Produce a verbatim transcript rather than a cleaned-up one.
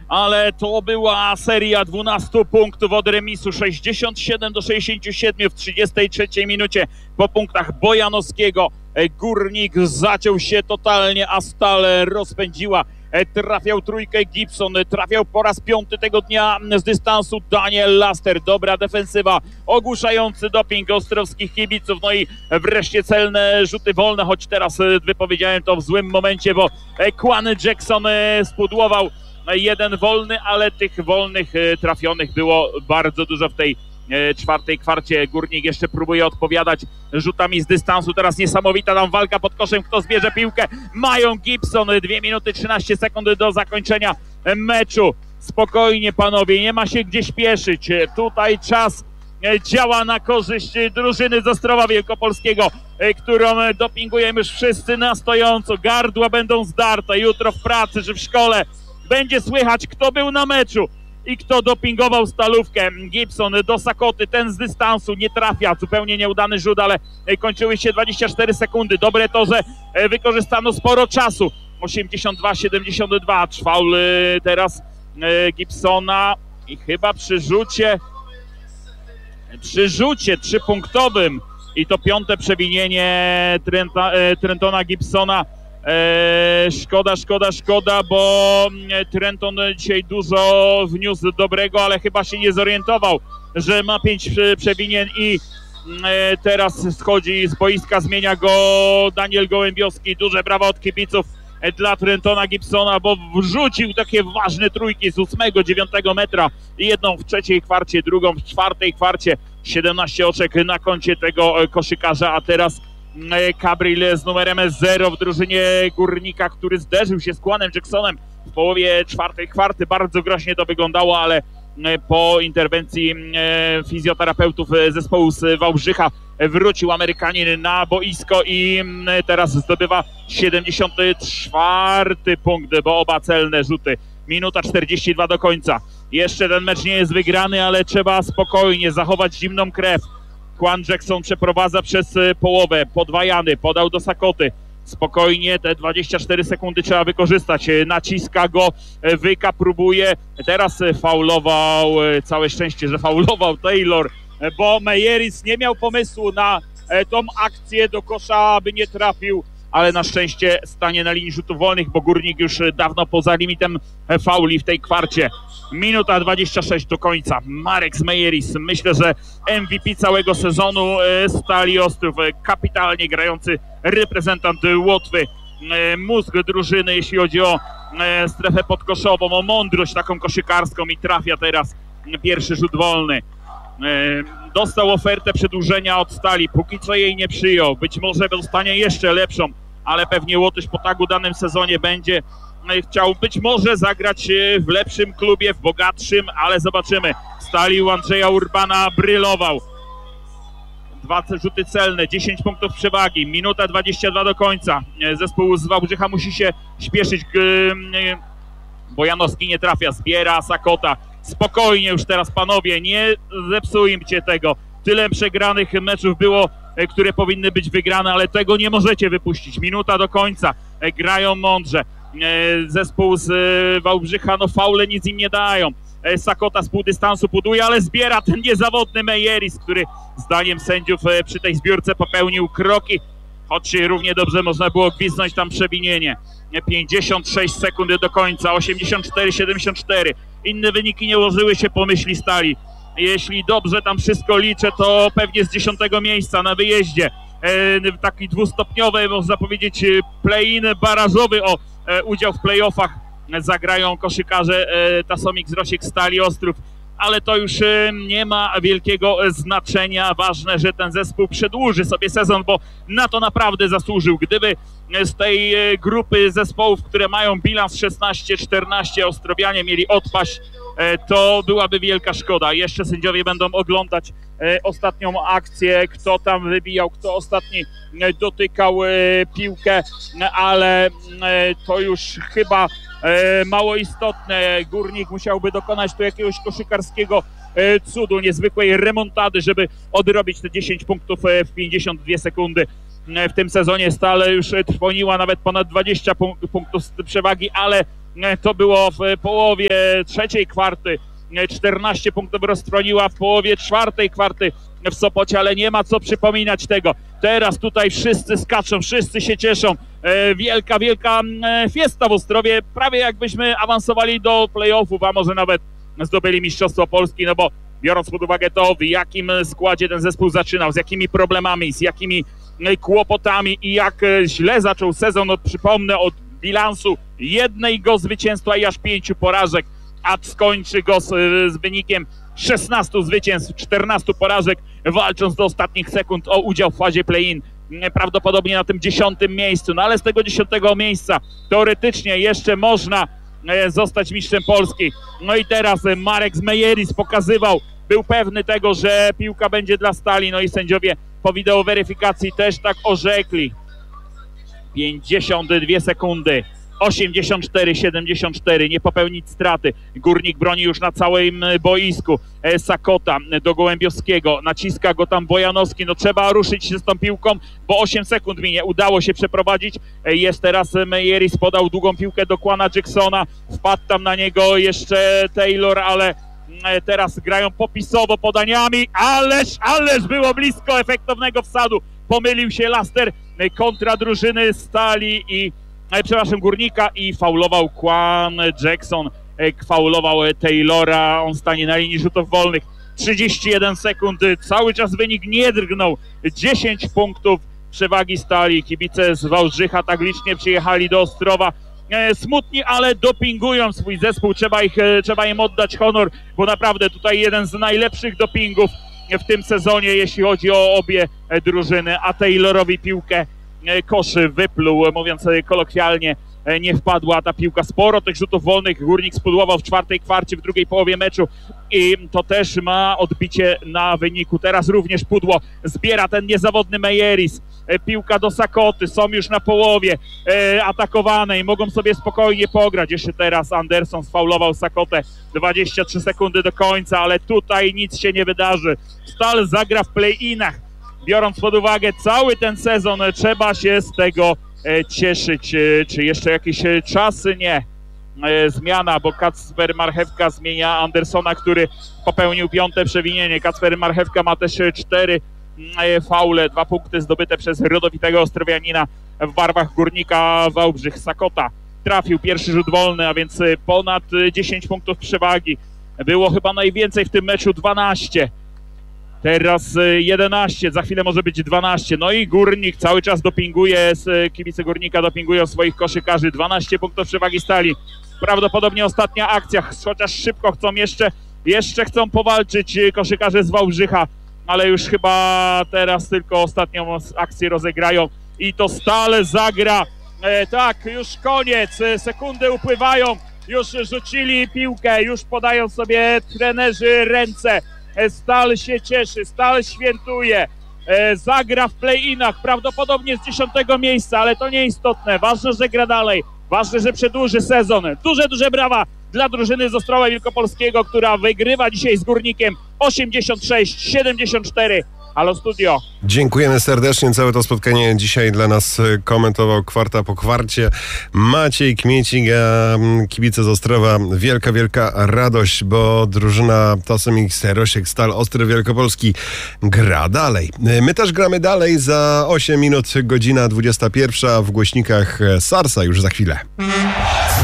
ale to była seria dwunastu punktów od remisu, sześćdziesiąt siedem do sześćdziesięciu siedmiu w trzydziestej trzeciej minucie po punktach Bojanowskiego. Górnik zaciął się totalnie, a Stal rozpędziła. Trafiał trójkę Gibson, trafiał po raz piąty tego dnia z dystansu Daniel Laster. Dobra defensywa, ogłuszający doping ostrowskich kibiców. No i wreszcie celne rzuty wolne, choć teraz wypowiedziałem to w złym momencie, bo Quan Jackson spudłował jeden wolny, ale tych wolnych trafionych było bardzo dużo w tej czwartej kwarcie. Górnik jeszcze próbuje odpowiadać rzutami z dystansu. Teraz niesamowita tam walka pod koszem, kto zbierze piłkę. Mają Gibson, dwie minuty trzynaście sekund do zakończenia meczu. Spokojnie panowie, nie ma się gdzie śpieszyć. Tutaj czas działa na korzyść drużyny z Ostrowa Wielkopolskiego, którą dopingujemy już wszyscy na stojąco. Gardła będą zdarte jutro w pracy czy w szkole. Będzie słychać, kto był na meczu i kto dopingował Stalówkę. Gibson do Sakoty, ten z dystansu nie trafia, zupełnie nieudany rzut, ale kończyły się dwadzieścia cztery sekundy. Dobre to, że wykorzystano sporo czasu. osiemdziesiąt dwa siedemdziesiąt dwa, faul teraz Gibsona i chyba przy rzucie, przy rzucie trzypunktowym i to piąte przewinienie Trenta, Trentona Gibsona. Eee, szkoda, szkoda, szkoda, bo Trenton dzisiaj dużo wniósł dobrego, ale chyba się nie zorientował, że ma pięć przewinień i e, teraz schodzi z boiska, zmienia go Daniel Gołębiowski. Duże brawa od kibiców dla Trentona Gibsona, bo wrzucił takie ważne trójki z ósmego, dziewiątego metra. Jedną w trzeciej kwarcie, drugą w czwartej kwarcie. siedemnaście oczek na koncie tego koszykarza, a teraz Cabril z numerem zero w drużynie Górnika, który zderzył się z Quanem Jacksonem w połowie czwartej kwarty. Bardzo groźnie to wyglądało, ale po interwencji fizjoterapeutów zespołu z Wałbrzycha wrócił Amerykanin na boisko i teraz zdobywa siedemdziesiąty czwarty punkt, bo oba celne rzuty. Minuta czterdzieści dwa do końca. Jeszcze ten mecz nie jest wygrany, ale trzeba spokojnie zachować zimną krew. Quan Jackson przeprowadza przez połowę, podwajany, podał do Sakoty. Spokojnie, te dwadzieścia cztery sekundy trzeba wykorzystać. Naciska go, Wyka próbuje. Teraz faulował, całe szczęście, że faulował Taylor, bo Mejeris nie miał pomysłu na tą akcję do kosza, aby nie trafił, ale na szczęście stanie na linii rzutów wolnych, bo Górnik już dawno poza limitem fauli w tej kwarcie. Minuta dwadzieścia sześć do końca. Marek Mejeris, myślę, że M V P całego sezonu Stali Ostrów, kapitalnie grający reprezentant Łotwy, mózg drużyny, jeśli chodzi o strefę podkoszową, o mądrość taką koszykarską i trafia teraz pierwszy rzut wolny. Dostał ofertę przedłużenia od Stali, póki co jej nie przyjął. Być może dostanie jeszcze lepszą, ale pewnie Łotysz po tak udanym sezonie będzie chciał być może zagrać w lepszym klubie, w bogatszym, ale zobaczymy. Stali u Andrzeja Urbana brylował. Dwa rzuty celne, dziesięć punktów przewagi, minuta dwadzieścia dwa do końca. Zespół z Wałbrzycha musi się śpieszyć. Bojanowski nie trafia, zbiera Sakota. Spokojnie już teraz panowie, nie zepsujcie tego. Tyle przegranych meczów było, które powinny być wygrane, ale tego nie możecie wypuścić. Minuta do końca, grają mądrze. Zespół z Wałbrzycha, no faule nic im nie dają. Sakota z półdystansu buduje, ale zbiera ten niezawodny Mejeris, który zdaniem sędziów przy tej zbiórce popełnił kroki, choć równie dobrze można było gwizdnąć tam przewinienie. pięćdziesiąt sześć sekund do końca, osiemdziesiąt cztery siedemdziesiąt cztery. Inne wyniki nie ułożyły się po myśli Stali. Jeśli dobrze tam wszystko liczę, to pewnie z dziesiątego miejsca na wyjeździe. E, taki dwustopniowy, można powiedzieć, play-in barażowy o e, udział w play-offach zagrają koszykarze e, Tasomik z Rosiek Stali Ostrów, ale to już e, nie ma wielkiego znaczenia. Ważne, że ten zespół przedłuży sobie sezon, bo na to naprawdę zasłużył. Gdyby z tej e, grupy zespołów, które mają bilans szesnaście czternaście, Ostrowianie mieli odpaść, e, to byłaby wielka szkoda. Jeszcze sędziowie będą oglądać e, ostatnią akcję, kto tam wybijał, kto ostatni e, dotykał e, piłkę, ale e, to już chyba E, mało istotne. Górnik musiałby dokonać tu jakiegoś koszykarskiego e, cudu, niezwykłej remontady, żeby odrobić te dziesięć punktów e, w pięćdziesiąt dwie sekundy. E, w tym sezonie Stal już trwoniła nawet ponad dwadzieścia punktów przewagi, ale to było w połowie trzeciej kwarty. czternaście punktów roztrwoniła w połowie czwartej kwarty w Sopocie, ale nie ma co przypominać tego. Teraz tutaj wszyscy skaczą, wszyscy się cieszą. Wielka, wielka fiesta w Ostrowie, prawie jakbyśmy awansowali do playoffów, a może nawet zdobyli Mistrzostwo Polski, no bo biorąc pod uwagę to, w jakim składzie ten zespół zaczynał, z jakimi problemami, z jakimi kłopotami i jak źle zaczął sezon, od, przypomnę, od bilansu jednego zwycięstwa i aż pięciu porażek, a skończy go z, z wynikiem szesnastu zwycięstw, czternastu porażek, walcząc do ostatnich sekund o udział w fazie play-in, prawdopodobnie na tym dziesiątym miejscu, no ale z tego dziesiątego miejsca teoretycznie jeszcze można zostać mistrzem Polski. No i teraz Marek Zmejeris pokazywał, był pewny tego, że piłka będzie dla Stali, no i sędziowie po wideoweryfikacji też tak orzekli. pięćdziesiąt dwie sekundy, osiemdziesiąt cztery siedemdziesiąt cztery, nie popełnić straty. Górnik broni już na całym boisku. Sakota do Gołębiowskiego, naciska go tam Bojanowski, no trzeba ruszyć się z tą piłką, bo osiem sekund minie, udało się przeprowadzić. Jest teraz Mejeris, podał długą piłkę do Kwana Jacksona, wpadł tam na niego jeszcze Taylor, ale teraz grają popisowo podaniami, ależ, ależ było blisko efektownego wsadu. Pomylił się Laster, kontra drużyny Stali i przepraszam, Górnika i faulował Kwan Jackson, faulował Taylora, on stanie na linii rzutów wolnych. trzydzieści jeden sekund, cały czas wynik nie drgnął, dziesięć punktów przewagi Stali. Kibice z Wałbrzycha tak licznie przyjechali do Ostrowa, smutni, ale dopingują swój zespół, trzeba, ich, trzeba im oddać honor, bo naprawdę tutaj jeden z najlepszych dopingów w tym sezonie, jeśli chodzi o obie drużyny, a Taylorowi piłkę koszy wypluł, mówiąc kolokwialnie, nie wpadła ta piłka. Sporo tych rzutów wolnych Górnik spudłował w czwartej kwarcie, w drugiej połowie meczu i to też ma odbicie na wyniku. Teraz również pudło zbiera ten niezawodny Mejeris. Piłka do Sakoty, są już na połowie e, atakowanej, mogą sobie spokojnie pograć. Jeszcze teraz Anderson sfaulował Sakotę, dwadzieścia trzy sekundy do końca, ale tutaj nic się nie wydarzy. Stal zagra w play-inach. Biorąc pod uwagę cały ten sezon, trzeba się z tego e, cieszyć. E, czy jeszcze jakieś e, czasy? Nie. E, zmiana, bo Kacper Marchewka zmienia Andersona, który popełnił piąte przewinienie. Kacper Marchewka ma też e, cztery e, faule, dwa punkty zdobyte przez rodowitego ostrowianina w barwach Górnika Wałbrzych. Sakota trafił pierwszy rzut wolny, a więc ponad dziesięć punktów przewagi. Było chyba najwięcej w tym meczu, dwanaście. Teraz jedenaście, za chwilę może być dwanaście. No i Górnik cały czas dopinguje, kibice Górnika dopingują swoich koszykarzy. dwanaście punktów przewagi Stali. Prawdopodobnie ostatnia akcja, chociaż szybko chcą jeszcze, jeszcze chcą powalczyć koszykarze z Wałbrzycha, ale już chyba teraz tylko ostatnią akcję rozegrają i to Stal zagra. E, tak, już koniec, sekundy upływają, już rzucili piłkę, już podają sobie trenerzy ręce. Stal się cieszy, Stal świętuje, e, zagra w play-inach, prawdopodobnie z dziesiątego miejsca, ale to nieistotne, ważne, że gra dalej, ważne, że przedłuży sezon. Duże, duże brawa dla drużyny z Ostrowa Wielkopolskiego, która wygrywa dzisiaj z Górnikiem osiemdziesiąt sześć siedemdziesiąt cztery. Halo Studio. Dziękujemy serdecznie. Całe to spotkanie dzisiaj dla nas komentował kwarta po kwarcie Maciej Kmiecik, a kibice z Ostrowa. Wielka, wielka radość, bo drużyna Tosem X Rosiek Stal Ostry Wielkopolski gra dalej. My też gramy dalej. Za osiem minut godzina dwudziesta pierwsza w głośnikach Sarsa już za chwilę.